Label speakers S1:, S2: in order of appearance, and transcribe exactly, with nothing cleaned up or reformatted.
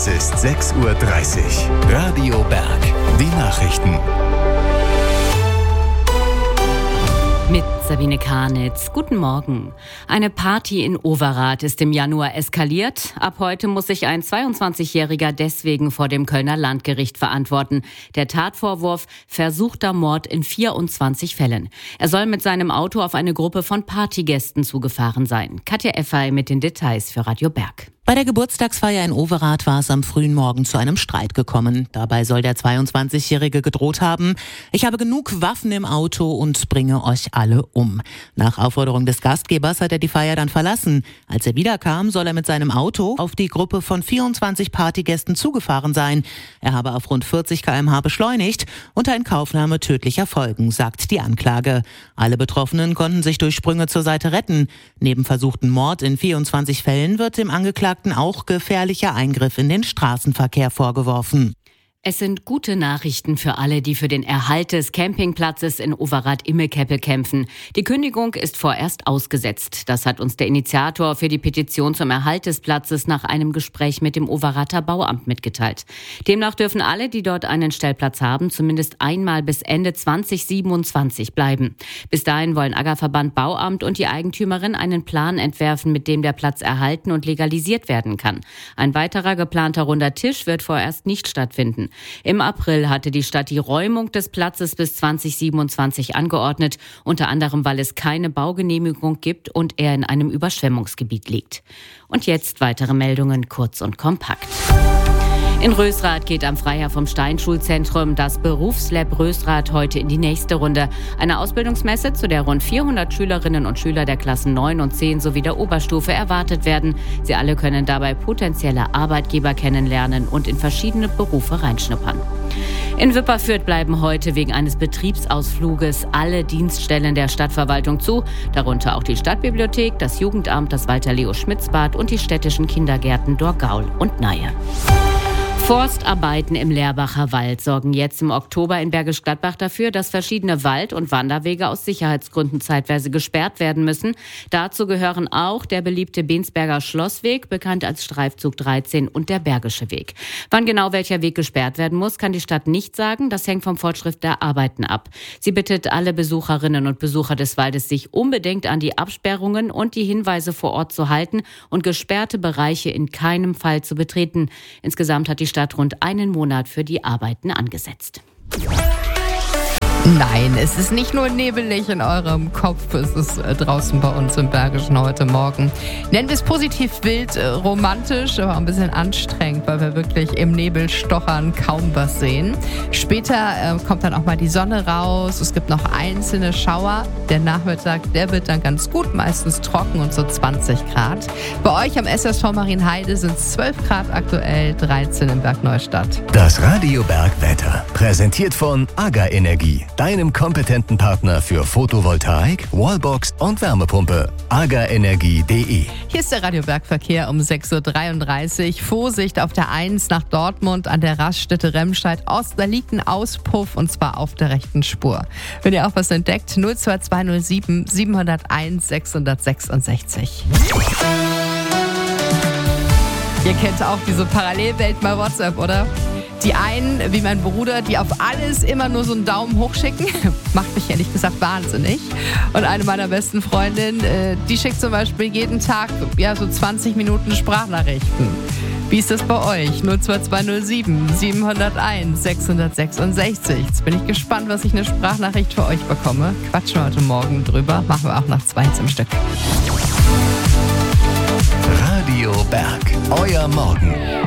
S1: Es ist sechs Uhr dreißig. Radio Berg. Die Nachrichten.
S2: Mit Sabine Karnitz. Guten Morgen. Eine Party in Overath ist im Januar eskaliert. Ab heute muss sich ein zweiundzwanzigjähriger deswegen vor dem Kölner Landgericht verantworten. Der Tatvorwurf: versuchter Mord in vierundzwanzig Fällen. Er soll mit seinem Auto auf eine Gruppe von Partygästen zugefahren sein. Katja Effay mit den Details für Radio Berg.
S3: Bei der Geburtstagsfeier in Overath war es am frühen Morgen zu einem Streit gekommen. Dabei soll der zweiundzwanzigjährige gedroht haben: Ich habe genug Waffen im Auto und bringe euch alle um. Nach Aufforderung des Gastgebers hat er die Feier dann verlassen. Als er wiederkam, soll er mit seinem Auto auf die Gruppe von vierundzwanzig Partygästen zugefahren sein. Er habe auf rund vierzig Kilometer pro Stunde beschleunigt, unter Inkaufnahme tödlicher Folgen, sagt die Anklage. Alle Betroffenen konnten sich durch Sprünge zur Seite retten. Neben versuchten Mord in vierundzwanzig Fällen wird dem Angeklagten auch gefährlicher Eingriff in den Straßenverkehr vorgeworfen.
S2: Es sind gute Nachrichten für alle, die für den Erhalt des Campingplatzes in Overath-Immekeppel kämpfen. Die Kündigung ist vorerst ausgesetzt. Das hat uns der Initiator für die Petition zum Erhalt des Platzes nach einem Gespräch mit dem Overather Bauamt mitgeteilt. Demnach dürfen alle, die dort einen Stellplatz haben, zumindest einmal bis Ende zweitausendsiebenundzwanzig bleiben. Bis dahin wollen Aggerverband, Bauamt und die Eigentümerin einen Plan entwerfen, mit dem der Platz erhalten und legalisiert werden kann. Ein weiterer geplanter runder Tisch wird vorerst nicht stattfinden. Im April hatte die Stadt die Räumung des Platzes bis zweitausendsiebenundzwanzig angeordnet, unter anderem, weil es keine Baugenehmigung gibt und er in einem Überschwemmungsgebiet liegt. Und jetzt weitere Meldungen, kurz und kompakt. In Rösrath geht am Freiherr vom Stein Schulzentrum das Berufslab Rösrath heute in die nächste Runde. Eine Ausbildungsmesse, zu der rund vierhundert Schülerinnen und Schüler der Klassen neun und zehn sowie der Oberstufe erwartet werden. Sie alle können dabei potenzielle Arbeitgeber kennenlernen und in verschiedene Berufe reinschnuppern. In Wipperfürth bleiben heute wegen eines Betriebsausfluges alle Dienststellen der Stadtverwaltung zu, darunter auch die Stadtbibliothek, das Jugendamt, das Walter-Leo-Schmitz-Bad und die städtischen Kindergärten Dorgaul und Naie. Forstarbeiten im Lehrbacher Wald sorgen jetzt im Oktober in Bergisch Gladbach dafür, dass verschiedene Wald- und Wanderwege aus Sicherheitsgründen zeitweise gesperrt werden müssen. Dazu gehören auch der beliebte Bensberger Schlossweg, bekannt als Streifzug dreizehn, und der Bergische Weg. Wann genau welcher Weg gesperrt werden muss, kann die Stadt nicht sagen. Das hängt vom Fortschritt der Arbeiten ab. Sie bittet alle Besucherinnen und Besucher des Waldes, sich unbedingt an die Absperrungen und die Hinweise vor Ort zu halten und gesperrte Bereiche in keinem Fall zu betreten. Insgesamt hat die Stadt rund einen Monat für die Arbeiten angesetzt.
S4: Nein, es ist nicht nur nebelig in eurem Kopf, es ist äh, draußen bei uns im Bergischen heute Morgen. Nennen wir es positiv wild, äh, romantisch, aber ein bisschen anstrengend, weil wir wirklich im Nebel stochern, kaum was sehen. Später äh, kommt dann auch mal die Sonne raus, es gibt noch einzelne Schauer. Der Nachmittag, der wird dann ganz gut, meistens trocken und so zwanzig Grad. Bei euch am S S V Marienheide sind es zwölf Grad aktuell, dreizehn in Bergneustadt.
S1: Das Radio Berg Wetter, präsentiert von Agger Energie, deinem kompetenten Partner für Photovoltaik, Wallbox und Wärmepumpe. aggerenergie punkt de.
S4: Hier ist der Radio Berg Verkehr um sechs Uhr dreiunddreißig. Vorsicht auf der eins nach Dortmund an der Raststätte Remscheid Ost. Da liegt ein Auspuff und zwar auf der rechten Spur. Wenn ihr auch was entdeckt, null zwei zwei null sieben sieben null eins sechs sechs sechs. Ihr kennt auch diese Parallelwelt bei WhatsApp, oder? Die einen, wie mein Bruder, die auf alles immer nur so einen Daumen hoch schicken, macht mich ehrlich gesagt wahnsinnig. Und eine meiner besten Freundinnen, die schickt zum Beispiel jeden Tag ja, so zwanzig Minuten Sprachnachrichten. Wie ist das bei euch? null zwei zwei null sieben sieben null eins sechs sechs sechs. Jetzt bin ich gespannt, was ich eine Sprachnachricht für euch bekomme. Quatschen wir heute Morgen drüber. Machen wir auch nach zwei zum Stück.
S1: Radio Berg, euer Morgen.